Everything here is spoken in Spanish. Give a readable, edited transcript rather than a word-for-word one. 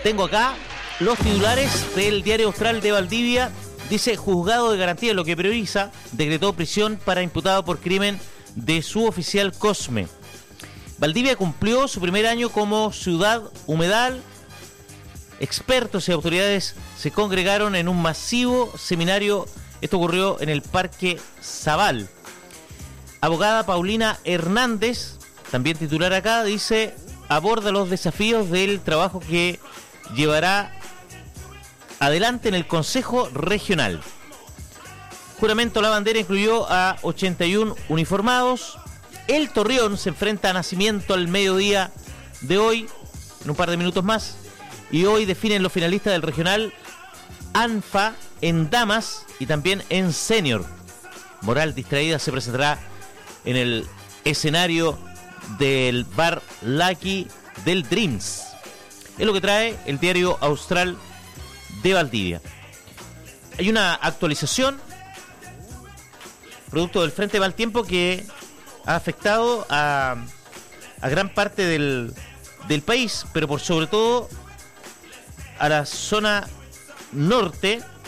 Tengo acá los titulares del Diario Austral de Valdivia. Dice: juzgado de garantía, lo que prioriza, decretó prisión para imputado por crimen de suboficial Cosme. Valdivia cumplió su primer año como ciudad humedal. Expertos y autoridades se congregaron en un masivo seminario. Esto ocurrió en el Parque Zabal. Abogada Paulina Hernández, también titular acá, dice: aborda los desafíos del trabajo que llevará adelante en el Consejo Regional. Juramento a la bandera incluyó a 81 uniformados. El Torreón se enfrenta a Nacimiento al mediodía de hoy, en un par de minutos más. Y hoy definen los finalistas del regional ANFA en damas y también en senior. Moral Distraída se presentará en el escenario del Bar Lucky del Dreams. Es lo que trae el Diario Austral de Valdivia. Hay una actualización producto del Frente Mal Tiempo que ha afectado a gran parte del país, pero por sobre todo a la zona norte,